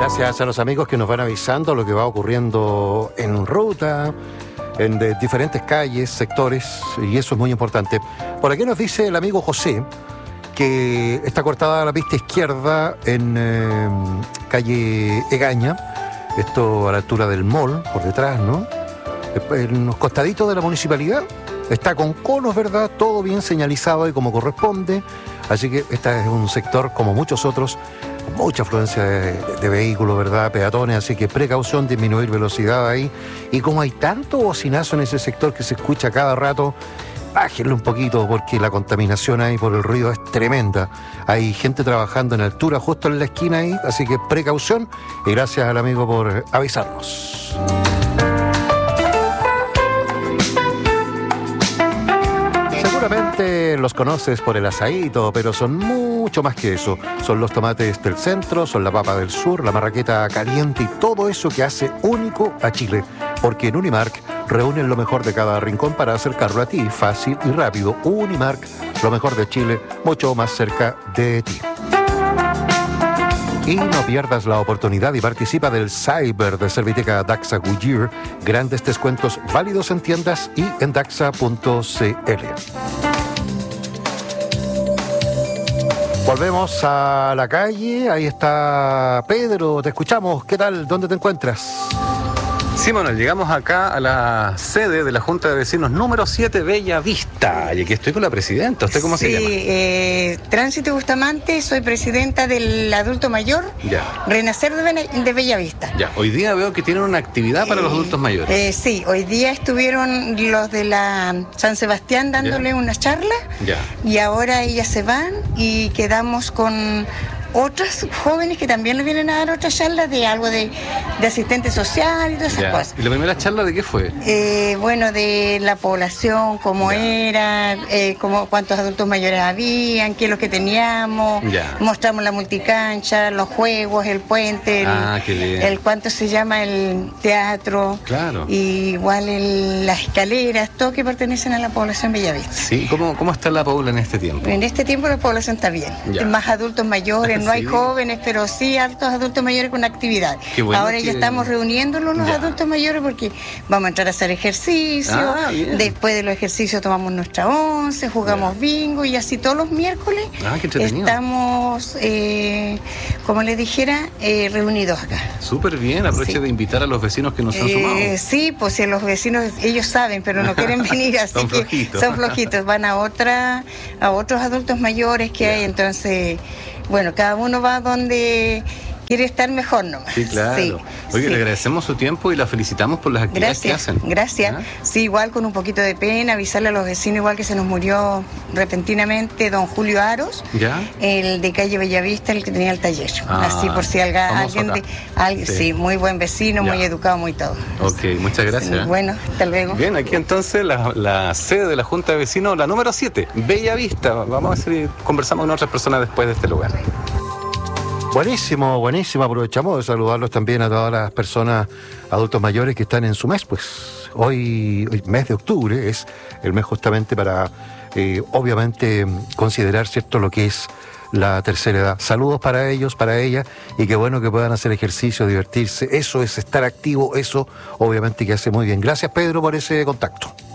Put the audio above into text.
Gracias a los amigos que nos van avisando lo que va ocurriendo en ruta, en diferentes calles, sectores, y eso es muy importante. Por aquí nos dice el amigo José que está cortada la pista izquierda en calle Egaña, esto a la altura del mall, por detrás, ¿no? En los costaditos de la municipalidad. Está con conos, ¿verdad? Todo bien señalizado y como corresponde. Así que este es un sector, como muchos otros, mucha afluencia de vehículos, ¿verdad? Peatones, así que precaución, disminuir velocidad ahí. Y como hay tanto bocinazo en ese sector que se escucha cada rato, bájenle un poquito porque la contaminación ahí por el ruido es tremenda. Hay gente trabajando en altura justo en la esquina ahí, así que precaución y gracias al amigo por avisarnos. Seguramente los conoces por el asaíto, pero son mucho más que eso. Son los tomates del centro, son la papa del sur, la marraqueta caliente y todo eso que hace único a Chile. Porque en Unimark reúnen lo mejor de cada rincón para acercarlo a ti, fácil y rápido. Unimark, lo mejor de Chile, mucho más cerca de ti. Y no pierdas la oportunidad y participa del Cyber de Serviteca Daxa Goodyear. Grandes descuentos válidos en tiendas y en daxa.cl. Volvemos a la calle. Ahí está Pedro, te escuchamos. ¿Qué tal? ¿Dónde te encuentras? Sí, Manuel, llegamos acá a la sede de la Junta de Vecinos número 7, Bella Vista. Y aquí estoy con la presidenta. ¿Usted cómo se llama? Sí, Tránsito Bustamante, soy presidenta del adulto mayor, Ya. Renacer de Bella Vista. Ya, hoy día veo que tienen una actividad para los adultos mayores. Sí, hoy día estuvieron los de la San Sebastián dándole una charla. Ya. Y ahora ellas se van y quedamos con otras jóvenes que también le vienen a dar otra charla de algo de asistente social y todas esas cosas. ¿Y la primera charla de qué fue? Bueno, de la población, cómo era, cuántos adultos mayores habían, qué es lo que teníamos. Mostramos la multicancha, los juegos, el puente, qué bien. el cuánto se llama el teatro. Claro. Y igual las escaleras, todo que pertenecen a la población Bellavista. Sí, ¿cómo está la pobla en este tiempo? En este tiempo la población está bien. Más adultos mayores, no hay jóvenes, pero sí altos adultos mayores con actividad. Bueno. Ahora ya estamos reuniéndonos los adultos mayores porque vamos a entrar a hacer ejercicio. Después de los ejercicios tomamos nuestra once, jugamos bingo y así todos los miércoles qué entretenido. Estamos, como les dijera, reunidos acá. Súper bien, aproveche de invitar a los vecinos que nos han sumado. Sí, pues si los vecinos, ellos saben, pero no quieren venir, así son que flojitos. Son flojitos, van a otros adultos mayores que hay, entonces, bueno, cada uno va donde quiere estar mejor nomás. Sí, claro. Oye, le agradecemos su tiempo y la felicitamos por las actividades que hacen. Gracias. Sí, igual con un poquito de pena, avisarle a los vecinos igual que se nos murió repentinamente don Julio Aros, el de calle Bellavista, el que tenía el taller. Así por si alguien sí, muy buen vecino, muy educado, muy todo. Ok, muchas gracias. Bueno, hasta luego. Bien, aquí entonces la sede de la Junta de Vecinos, la número 7, Bellavista. Vamos a ver si conversamos con otras personas después de este lugar. Buenísimo, buenísimo. Aprovechamos de saludarlos también a todas las personas, adultos mayores que están en su mes. Pues hoy mes de octubre, es el mes justamente para, obviamente, considerar, ¿cierto?, lo que es la tercera edad. Saludos para ellos, para ellas, y qué bueno que puedan hacer ejercicio, divertirse. Eso es estar activo, eso obviamente que hace muy bien. Gracias, Pedro, por ese contacto.